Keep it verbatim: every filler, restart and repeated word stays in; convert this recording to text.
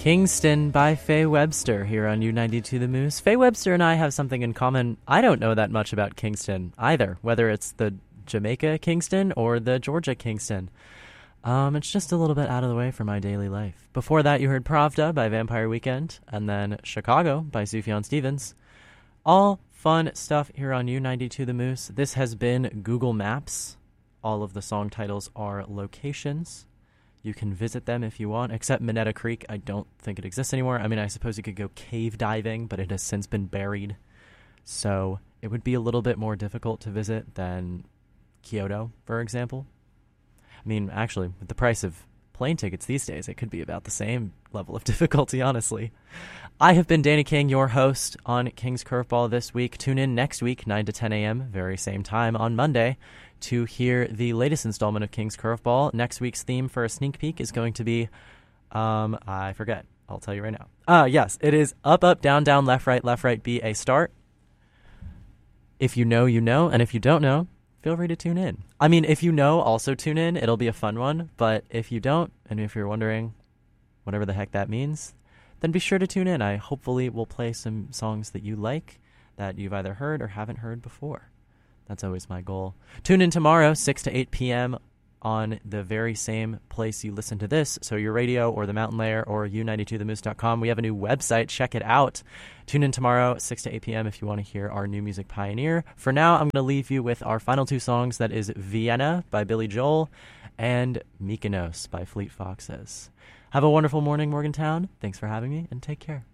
Kingston by Faye Webster here on U ninety-two The Moose. Faye Webster and I have something in common. I don't know that much about Kingston either, whether it's the Jamaica Kingston or the Georgia Kingston. Um, it's just a little bit out of the way for my daily life. Before that, you heard Pravda by Vampire Weekend, and then Chicago by Sufjan Stevens. All fun stuff here on U ninety-two The Moose. This has been Google Maps. All of the song titles are locations. You can visit them if you want, except Minetta Creek. I don't think it exists anymore. I mean, I suppose you could go cave diving, but it has since been buried. So it would be a little bit more difficult to visit than Kyoto, for example. I mean, actually, with the price of plane tickets these days, it could be about the same level of difficulty, honestly. I have been Danny King, your host on King's Curveball this week. Tune in next week, nine to ten a.m., very same time on Monday, to hear the latest installment of King's Curveball. Next week's theme for a sneak peek is going to be, um, I forget. I'll tell you right now. Uh, yes, it is up, up, down, down, left, right, left, right, be a start. If you know, you know, and if you don't know, feel free to tune in. I mean, if you know, also tune in. It'll be a fun one. But if you don't, and if you're wondering whatever the heck that means, then be sure to tune in. I hopefully will play some songs that you like, that you've either heard or haven't heard before. That's always my goal. Tune in tomorrow, six to eight p.m. on the very same place you listen to this, so your radio or the Mountain Layer or U ninety-two the moose dot com. We have a new website. Check it out. Tune in tomorrow, six to eight p.m. if you want to hear our new music pioneer. For now, I'm going to leave you with our final two songs. That is Vienna by Billy Joel and Mykonos by Fleet Foxes. Have a wonderful morning, Morgantown. Thanks for having me, and take care.